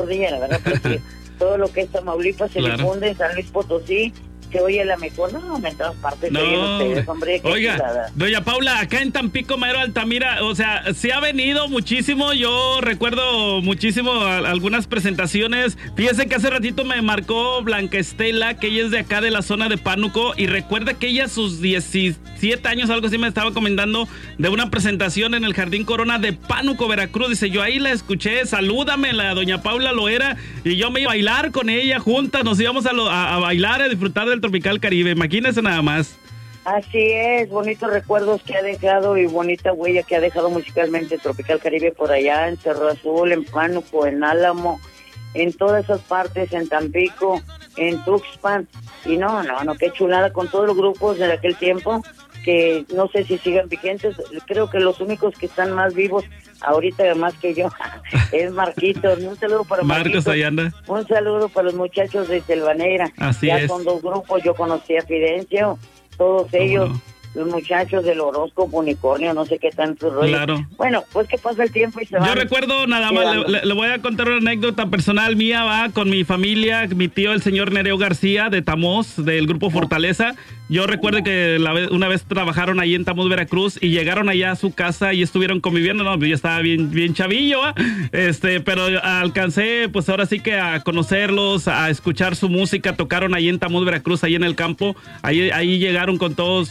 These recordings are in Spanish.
cordillera, ¿verdad? Porque todo lo que es Tamaulipas se le funde, San Luis Potosí, se oye la mejor, no, en todas partes se oyen ustedes, hombre. Oiga, chulada. doña Paula, acá en Tampico, Madero, Altamira, o sea, sí ha venido muchísimo, yo recuerdo muchísimo algunas presentaciones. Fíjese que hace ratito me marcó Blanca Estela, que ella es de acá de la zona de Pánuco, y recuerda que ella a sus 17 años, algo así me estaba comentando, de una presentación en el Jardín Corona de Pánuco, Veracruz. Dice, yo ahí la escuché, salúdame, la doña Paula Loera, y yo me iba a bailar con ella juntas, nos íbamos a bailar, a disfrutar del Tropical Caribe, imagínese nada más. Así es, bonitos recuerdos que ha dejado y bonita huella que ha dejado musicalmente Tropical Caribe por allá en Cerro Azul, en Pánuco, en Álamo, en todas esas partes, en Tampico, en Tuxpan, y no, qué chulada con todos los grupos de aquel tiempo, que no sé si sigan vigentes. Creo que los únicos que están más vivos ahorita más que yo es Marquitos. Un saludo para Marcos, ahí anda. Un saludo para los muchachos de Selvanera. Así ya es. Son dos grupos, yo conocí a Fidencio, todos ellos, los muchachos del horóscopo, unicornio, no sé qué tanto rollo. Claro. Bueno, pues que pasa el tiempo y se va. Yo recuerdo nada más, le voy a contar una anécdota personal mía, va, con mi familia, mi tío, el señor Nereo García, de Tamós, del grupo Fortaleza. Yo recuerdo que una vez trabajaron ahí en Tamós, Veracruz, y llegaron allá a su casa y estuvieron conviviendo. No, yo estaba bien chavillo, ¿va? Pero alcancé, pues ahora sí que a conocerlos, a escuchar su música. Tocaron ahí en Tamós, Veracruz, ahí en el campo. Ahí llegaron con todo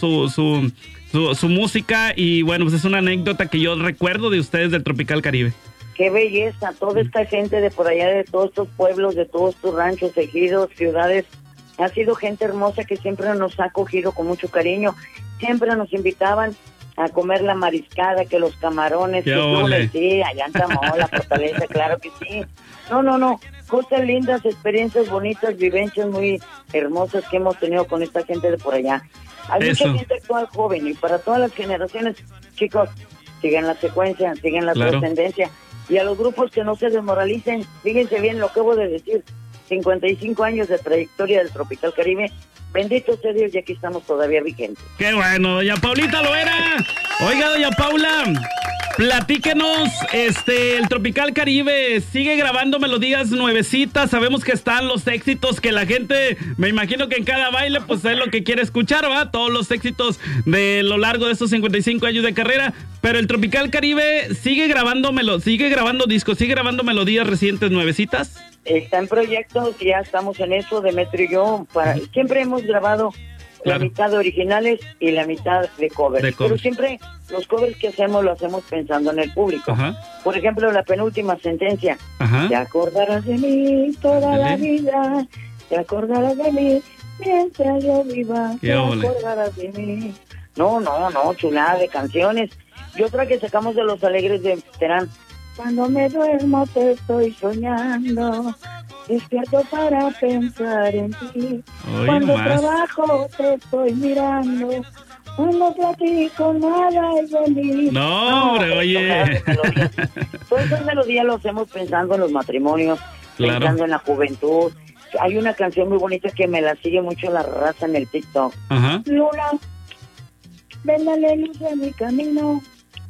su música, y bueno, pues es una anécdota que yo recuerdo de ustedes del Tropical Caribe. Qué belleza, toda esta gente de por allá, de todos estos pueblos, de todos estos ranchos, ejidos, ciudades. Ha sido gente hermosa que siempre nos ha acogido con mucho cariño. Siempre nos invitaban a comer la mariscada, que los camarones, que sí, allá en Tamaulipas, la Fortaleza, claro que sí. No, cosas lindas, experiencias bonitas, vivencias muy hermosas que hemos tenido con esta gente de por allá. Hay mucha gente actual joven, y para todas las generaciones, chicos, sigan la secuencia, sigan la trascendencia. Y a los grupos que no se desmoralicen, fíjense bien lo que acabo de decir, 55 años de trayectoria del Tropical Caribe. Bendito sea Dios, y aquí estamos todavía vigentes. ¡Qué bueno, doña Paulita Loera! Oiga, doña Paula, platíquenos, el Tropical Caribe sigue grabando melodías nuevecitas. Sabemos que están los éxitos que la gente, me imagino que en cada baile, pues es lo que quiere escuchar, ¿va? Todos los éxitos de lo largo de estos 55 años de carrera. Pero el Tropical Caribe sigue grabando discos, sigue grabando melodías recientes, nuevecitas. Está en proyectos, ya estamos en eso, Demetrio y yo. Siempre hemos grabado la mitad de originales y la mitad de covers. Pero siempre los covers que hacemos lo hacemos pensando en el público. Ajá. Por ejemplo, la penúltima sentencia. Ajá. Te acordarás de mí toda la vida, te acordarás de mí mientras yo viva, te acordarás de mí. No, chulada de canciones. Y otra que sacamos de Los Alegres de Terán. Cuando me duermo te estoy soñando, despierto para pensar en ti. Cuando trabajo te estoy mirando, cuando platico nada es de mí. No, hombre, oye. Todas esas melodías lo hacemos pensando en los matrimonios, pensando en la juventud. Hay una canción muy bonita que me la sigue mucho la raza en el TikTok. Ajá. Luna, ven dale luz a mi camino.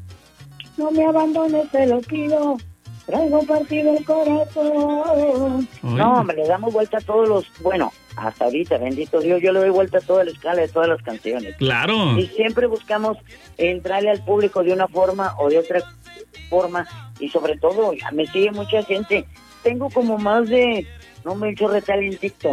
No me abandones, te lo pido. Traigo partido el corazón. Oye. No, hombre, le damos vuelta a todos los... Bueno, hasta ahorita, bendito Dios, yo le doy vuelta a toda la escala de todas las canciones. Claro. Y siempre buscamos entrarle al público de una forma o de otra forma. Y sobre todo, me sigue mucha gente. Tengo como más de... No me he hecho retal en TikTok.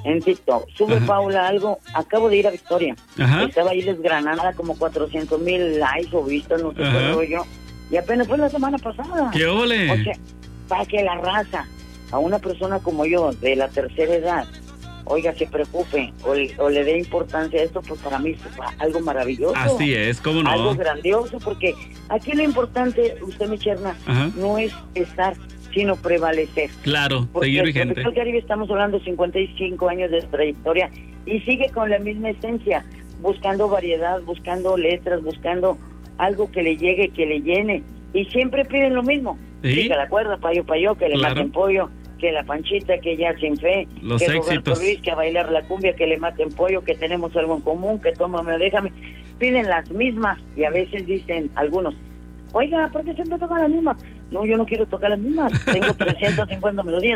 Sube Paula algo. Acabo de ir a Victoria. Ajá. Estaba ahí desgranada como 400,000 likes o vistas, no sé qué rollo. Y apenas fue la semana pasada. ¡Qué ole! O sea, para que la raza, a una persona como yo, de la tercera edad, oiga, se preocupe o le dé importancia a esto, pues para mí es algo maravilloso. Así es, ¿cómo no? Algo grandioso, porque aquí lo importante, usted, mi Cherna, no es estar, sino prevalecer. Claro, seguir vigente. En el Caribe estamos hablando de 55 años de trayectoria y sigue con la misma esencia, buscando variedad, buscando letras, buscando algo que le llegue, que le llene, y siempre piden lo mismo. ¿Sí? Que la cuerda, payo, que le maten pollo, que la panchita, que ya sin fe, los que éxitos. Roberto Ruiz, que a bailar la cumbia, que le maten pollo, que tenemos algo en común, que tómame, déjame. Piden las mismas y a veces dicen algunos, oiga, ¿por qué siempre tocan las mismas? No, yo no quiero tocar las mismas, tengo 350 melodías.